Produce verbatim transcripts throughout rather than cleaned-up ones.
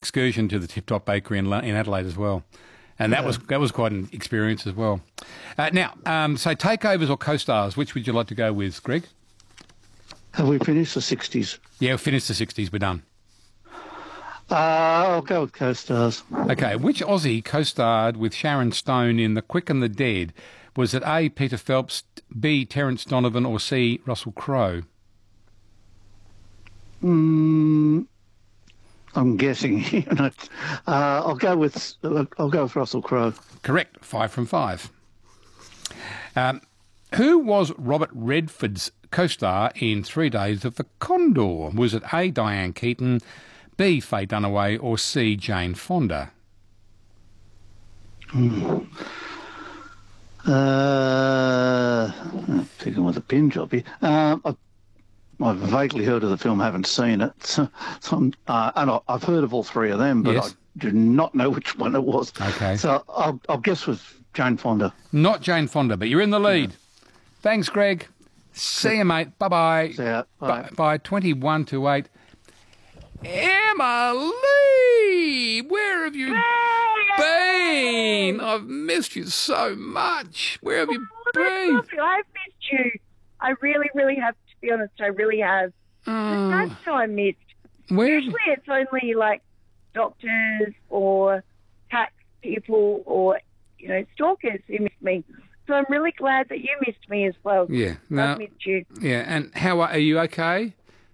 excursion to the Tip Top Bakery in, in Adelaide as well. And that yeah. was that was quite an experience as well. Uh, now, um, so takeovers or co-stars, which would you like to go with, Greg? Have we finished the sixties? Yeah, we've finished the sixties. We're done. Uh, I'll go with co-stars. Okay, which Aussie co-starred with Sharon Stone in The Quick and the Dead? Was it A, Peter Phelps, B, Terence Donovan, or C, Russell Crowe? Hmm... I'm guessing. uh, I'll go with I'll go with Russell Crowe. Correct. Five from five. Um, who was Robert Redford's co-star in Three Days of the Condor? Was it A, Diane Keaton, B, Faye Dunaway, or C, Jane Fonda? Hmm. Uh, picking with a pin job here. Uh, I, I've vaguely heard of the film, haven't seen it. So, so uh, and I, I've heard of all three of them, but yes. I do not know which one it was. Okay. So I'll, I'll guess with Jane Fonda. Not Jane Fonda, but you're in the lead. Yeah. Thanks, Greg. See you, mate. Bye-bye. See ya. Bye. Bye. Bye. twenty-one to eight. Emma Lee! Where have you been? I've missed you so much. Where have you oh, been? Lovely. I've missed you. I really, really have. To be honest, I really have. Oh. That's who I missed. Where? Usually it's only like doctors or tax people or, you know, stalkers who miss me. So I'm really glad that you missed me as well. Yeah. No, I've missed you. Yeah, and how are, are you okay?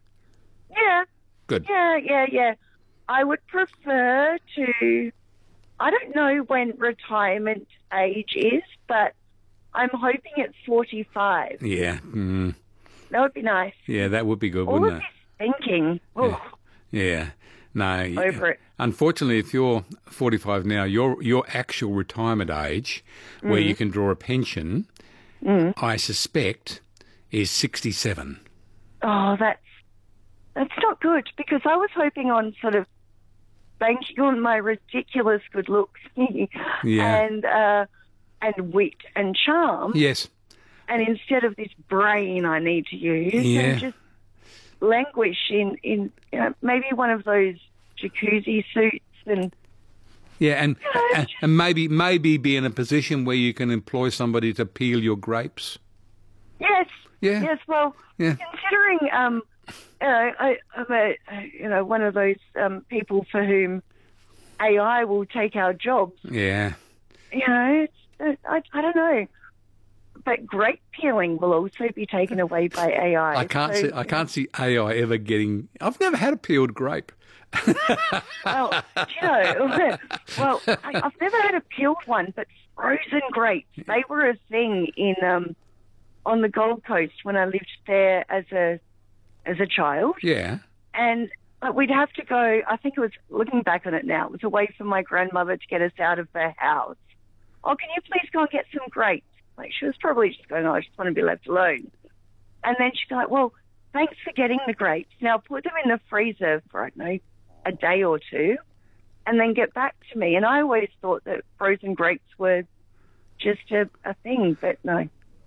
Yeah. Good. Yeah, yeah, yeah. I would prefer to, I don't know when retirement age is, but I'm hoping it's forty-five. Yeah. Mm. That would be nice. Yeah, that would be good, All wouldn't of it? this thinking. Oh. Yeah. yeah. No. Over it. Unfortunately, if you're forty-five now, your your actual retirement age, mm. where you can draw a pension, mm. I suspect, is sixty-seven. Oh, that's that's not good, because I was hoping on sort of banking on my ridiculous good looks yeah. and uh, and wit and charm. Yes. And instead of this brain I need to use, yeah. and just languish in, in you know, maybe one of those jacuzzi suits and... Yeah, and, you know, and, and maybe maybe be in a position where you can employ somebody to peel your grapes. Yes. Yeah. Yes, well, yeah. considering, um, you know, I, I'm a, you know, one of those um, people for whom A I will take our jobs. Yeah. You know, it's, I, I don't know. But grape peeling will also be taken away by A I. I can't so, see. I can't see A I ever getting. I've never had a peeled grape. well, you know, well, I, I've never had a peeled one, but frozen grapes, they were a thing in um, on the Gold Coast when I lived there as a as a child. Yeah. And but we'd have to go. I think it was, looking back on it now, it was a way for my grandmother to get us out of the house. Oh, can you please go and get some grapes? Like, she was probably just going, oh, I just want to be left alone. And then she'd go, like, well, thanks for getting the grapes. Now put them in the freezer for, I don't know, a day or two, and then get back to me. And I always thought that frozen grapes were just a, a thing, but no.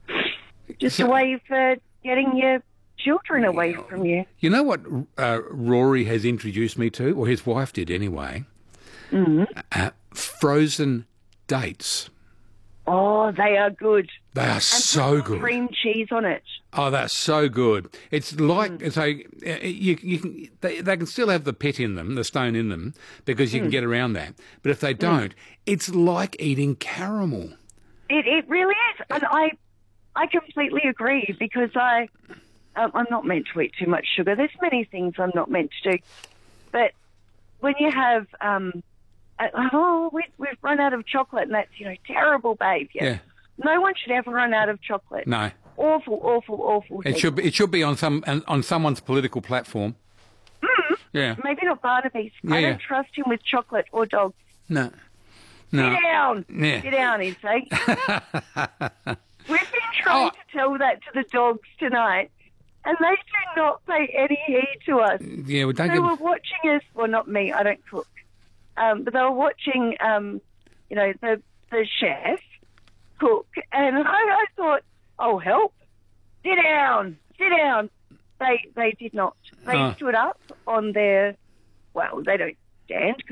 Just a way for getting your children away from you. You know what uh, Rory has introduced me to, or his wife did anyway? Mm-hmm. Uh, frozen dates. Oh, they are good. They are and so good. Cream cheese on it. Oh, that's so good. It's like mm. so you you can they, they can still have the pit in them, the stone in them, because you mm. can get around that. But if they don't, mm. it's like eating caramel. It it really is, and I I completely agree, because I um, I'm not meant to eat too much sugar. There's many things I'm not meant to do, but when you have um. Uh, oh, we, we've run out of chocolate, and that's, you know, terrible behaviour. Yeah. No one should ever run out of chocolate. No. Awful, awful, awful. It thing. should be, it should be on some on someone's political platform. Mm. Yeah. Maybe not Barnaby's. Yeah, I don't yeah. trust him with chocolate or dogs. No. No. Sit down. Yeah. Sit down, he'd say. We've been trying Oh. to tell that to the dogs tonight, and they do not pay any heed to us. Yeah, well, don't They get... were watching us. Well, not me. I don't cook. Um, but they were watching, um, you know, the the chef cook, and I, I thought, oh, help, sit down, sit down. They they did not. They Oh. stood up on their, well, they don't stand.